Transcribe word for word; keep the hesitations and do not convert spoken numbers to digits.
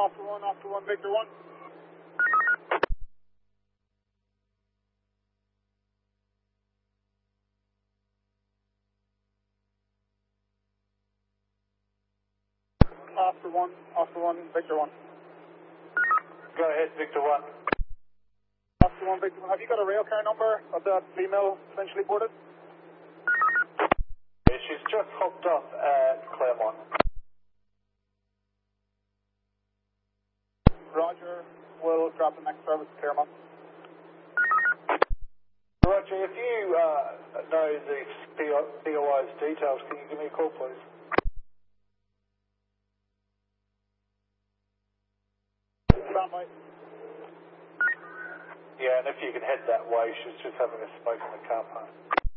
Oscar one, Oscar one, Victor one. Oscar one, Oscar one, Victor one. Go ahead, Victor one. Oscar one, Victor one. Have you got a rail car number of that female essentially boarded? Yeah, she's just hopped off at Claremont. Roger, we'll drop the next service to Claremont. Roger, if you uh, know the P O I's details, can you give me a call, please? Stand by. Yeah, and if you can head that way, she's just having a smoke in the car park.